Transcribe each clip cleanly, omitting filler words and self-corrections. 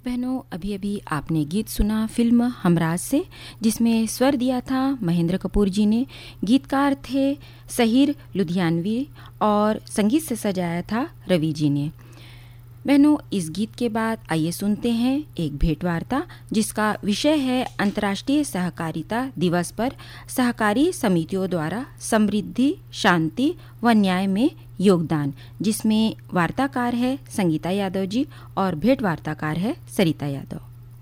बहनों, अभी अभी आपने गीत सुना फिल्म हमराज से, जिसमें स्वर दिया था महेंद्र कपूर जी ने। गीतकार थे सहीर लुधियानवी और संगीत से सजाया था रवि जी ने। बहनों, इस गीत के बाद आइए सुनते हैं एक भेंटवार्ता जिसका विषय है अंतर्राष्ट्रीय सहकारिता दिवस पर सहकारी समितियों द्वारा समृद्धि, शांति व न्याय में योगदान, जिसमें वार्ताकार है संगीता यादव जी और भेंट वार्ताकार है सरिता यादव।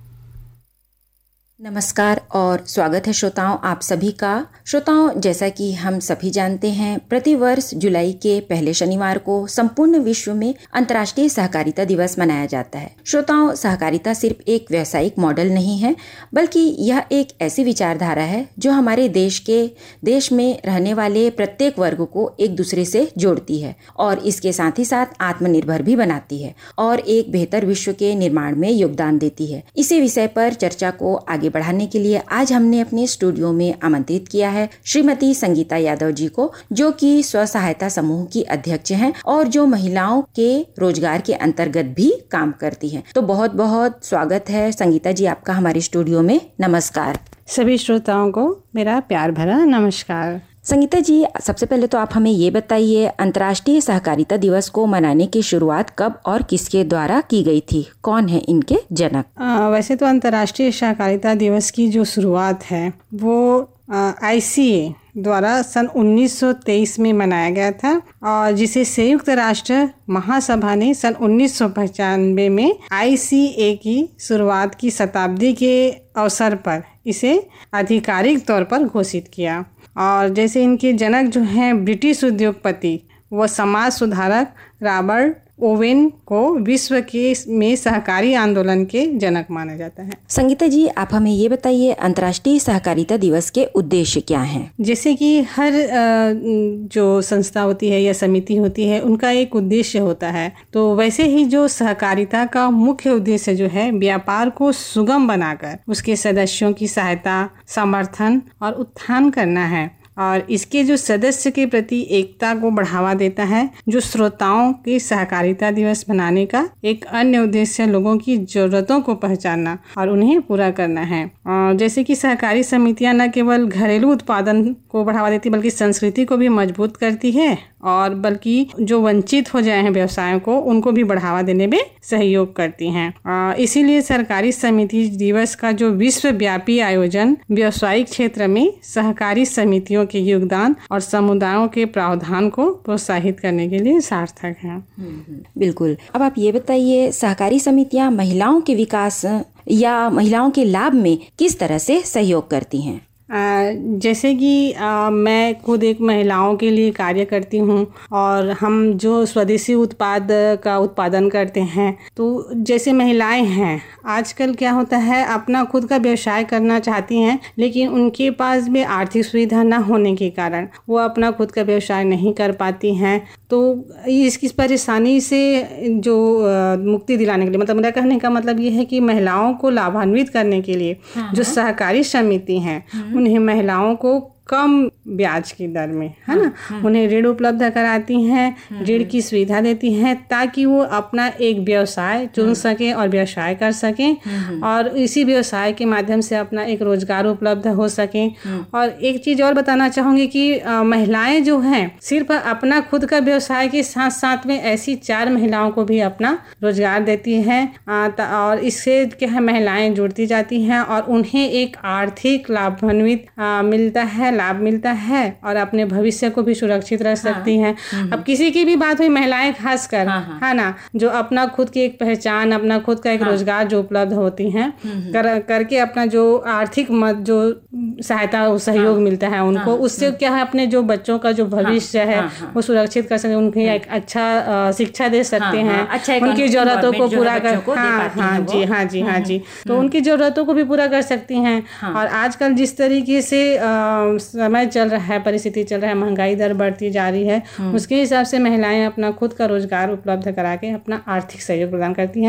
नमस्कार और स्वागत है श्रोताओं आप सभी का। श्रोताओं, जैसा कि हम सभी जानते हैं, प्रतिवर्ष जुलाई के पहले शनिवार को संपूर्ण विश्व में अंतर्राष्ट्रीय सहकारिता दिवस मनाया जाता है। श्रोताओं, सहकारिता सिर्फ एक व्यावसायिक मॉडल नहीं है, बल्कि यह एक ऐसी विचारधारा है जो हमारे देश में रहने वाले प्रत्येक वर्ग को एक दूसरे से जोड़ती है और इसके साथ ही साथ आत्मनिर्भर भी बनाती है और एक बेहतर विश्व के निर्माण में योगदान देती है। इसी विषय पर चर्चा को आगे बढ़ाने के लिए आज हमने अपने स्टूडियो में आमंत्रित किया है श्रीमती संगीता यादव जी को, जो कि स्व सहायता समूह की अध्यक्ष हैं और जो महिलाओं के रोजगार के अंतर्गत भी काम करती हैं। तो बहुत बहुत स्वागत है संगीता जी आपका हमारे स्टूडियो में। नमस्कार। सभी श्रोताओं को मेरा प्यार भरा नमस्कार। संगीता जी, सबसे पहले तो आप हमें ये बताइए, अंतर्राष्ट्रीय सहकारिता दिवस को मनाने की शुरुआत कब और किसके द्वारा की गई थी? कौन है इनके जनक? वैसे तो अंतर्राष्ट्रीय सहकारिता दिवस की जो शुरुआत है वो ICA द्वारा सन 1923 में मनाया गया था और जिसे संयुक्त राष्ट्र महासभा ने सन 1995 में ICA की शुरुआत की शताब्दी के अवसर पर इसे आधिकारिक तौर पर घोषित किया। और जैसे इनके जनक जो हैं ब्रिटिश उद्योगपति व समाज सुधारक रॉबर्ट ओवेन को विश्व के में सहकारी आंदोलन के जनक माना जाता है। संगीता जी, आप हमें ये बताइए अंतर्राष्ट्रीय सहकारिता दिवस के उद्देश्य क्या हैं? जैसे कि हर जो संस्था होती है या समिति होती है उनका एक उद्देश्य होता है, तो वैसे ही जो सहकारिता का मुख्य उद्देश्य जो है व्यापार को सुगम बनाकर उसके सदस्यों की सहायता, समर्थन और उत्थान करना है और इसके जो सदस्य के प्रति एकता को बढ़ावा देता है। जो श्रोताओं के सहकारिता दिवस मनाने का एक अन्य उद्देश्य लोगों की जरूरतों को पहचानना और उन्हें पूरा करना है। जैसे कि सहकारी समितियां न केवल घरेलू उत्पादन को बढ़ावा देती बल्कि संस्कृति को भी मजबूत करती है और बल्कि जो वंचित हो जाए हैं व्यवसायों को उनको भी बढ़ावा देने में सहयोग करती हैं। इसीलिए सरकारी समिति दिवस का जो विश्वव्यापी आयोजन व्यावसायिक क्षेत्र में सहकारी समितियों के योगदान और समुदायों के प्रावधान को प्रोत्साहित करने के लिए सार्थक है। बिल्कुल। अब आप ये बताइए, सहकारी समितियां महिलाओं के विकास या महिलाओं के लाभ में किस तरह से सहयोग करती हैं? जैसे कि मैं खुद एक महिलाओं के लिए कार्य करती हूँ और हम जो स्वदेशी उत्पाद का उत्पादन करते हैं, तो जैसे महिलाएं हैं आजकल क्या होता है, अपना खुद का व्यवसाय करना चाहती हैं लेकिन उनके पास भी आर्थिक सुविधा न होने के कारण वो अपना खुद का व्यवसाय नहीं कर पाती हैं। तो इसकी परेशानी से जो मुक्ति दिलाने के लिए, मतलब मेरा कहने का मतलब ये है कि महिलाओं को लाभान्वित करने के लिए जो सहकारी समिति हैं उन्हें महिलाओं को कम ब्याज की दर में, है ना, उन्हें ऋण उपलब्ध कराती हैं, ऋण की सुविधा देती हैं ताकि वो अपना एक व्यवसाय चुन सकें और व्यवसाय कर सकें और इसी व्यवसाय के माध्यम से अपना एक रोजगार उपलब्ध हो सकें। और एक चीज़ और बताना चाहूँगी कि महिलाएं जो हैं सिर्फ अपना खुद का व्यवसाय के साथ साथ में ऐसी 4 महिलाओं को भी अपना रोजगार देती हैं और इससे क्या है, महिलाएं जुड़ती जाती हैं और उन्हें एक आर्थिक लाभ मिलता है और अपने भविष्य को भी सुरक्षित रख सकती हैं। अब किसी की भी बात हुई, महिलाएं खासकर, है ना, जो अपना खुद की एक पहचान, अपना खुद का एक रोजगार जो उपलब्ध होती हैं करके अपना जो आर्थिक जो सहायता सहयोग मिलता है उनको, उससे क्या है अपने जो बच्चों का जो भविष्य है वो सुरक्षित कर सकते हैं, उन्हें एक अच्छा शिक्षा दे सकते हैं, उनकी जरूरतों को पूरा कर हाँ जी तो उनकी जरूरतों को भी पूरा कर सकती हैं। और आजकल जिस तरीके से समय चल रहा है, परिस्थिति चल रहा है, महंगाई दर बढ़ती जा रही है, उसके हिसाब से महिलाएं अपना खुद का रोजगार उपलब्ध करा के अपना आर्थिक सहयोग प्रदान करती हैं।